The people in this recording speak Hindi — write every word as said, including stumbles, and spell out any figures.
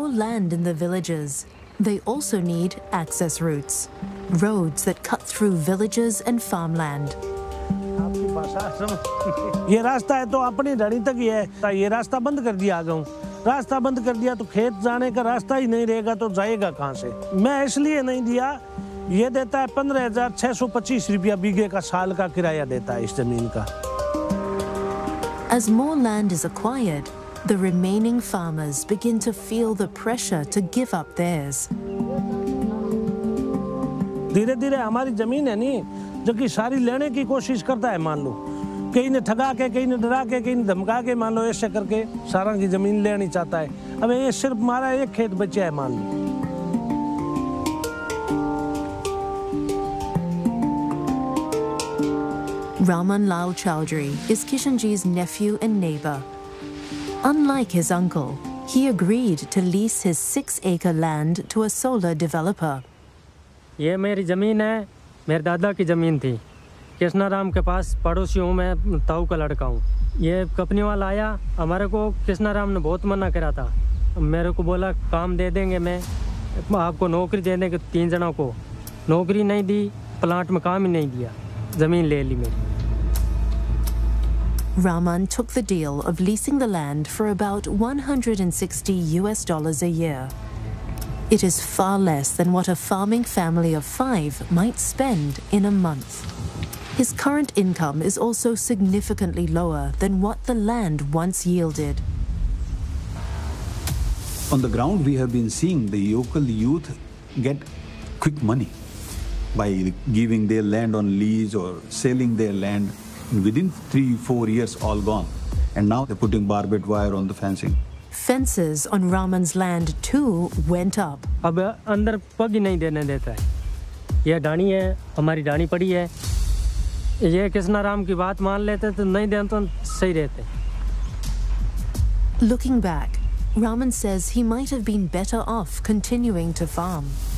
more land in the villages, they also need access routes, roads that cut through villages and farmland. ये रास्ता है तो अपनी धड़ी तक ही है, ये रास्ता बंद कर दिया आगे हूँ, रास्ता बंद कर दिया तो खेत जाने का रास्ता ही नहीं रहेगा तो जाएगा कहाँ से। मैं इसलिए नहीं दिया, ये देता है पंद्रह हजार छह सौ पच्चीस रुपया बीघे का साल का किराया देता है इस जमीन का। As more land is acquired, the remaining farmers begin to feel the pressure to give up theirs. धीरे धीरे हमारी जमीन है नहीं जो कि सारी लेने की कोशिश करता है, मान लो कहीं ने ठगा के, कहीं ने डरा के, कहीं ने धमका के, मान लो ऐसे करके सारा की जमीन लेनी चाहता है। अब ये सिर्फ हमारा एक खेत बचा है, मान लो। Raman Lal Chowdhury is Kishanji's nephew and neighbor. Unlike his uncle, he agreed to lease his six-acre land to a solar developer. ये मेरी ज़मीन है, मेरे दादा की ज़मीन थी। कृष्णाराम के पास पड़ोसी हूँ मैं, ताऊ का लड़का हूँ। ये कंपनी वाला आया, हमारे को कृष्णाराम ने बहुत मना करा था। मेरे को बोला काम दे देंगे, मैं आपको नौकरी दे देंगे तीन जनों को। नौकरी नहीं दी, प्लांट में काम ही नहीं दिया, ज़मीन ले ली मेरी। Raman took the deal of leasing the land for about one hundred sixty U S dollars a year. It is far less than what a farming family of five might spend in a month. His current income is also significantly lower than what the land once yielded. On the ground, we have been seeing the local youth get quick money by giving their land on lease or selling their land. Within three, four years, all gone. And now they're putting barbed wire on the fencing. Fences on Raman's land too went up. अब अंदर पग ही नहीं देने देता है। ये डानी है, हमारी डानी पड़ी है। ये कृष्णाराम की बात मान लेते तो नहीं दें तो सही रहते। Looking back, Raman says he might have been better off continuing to farm.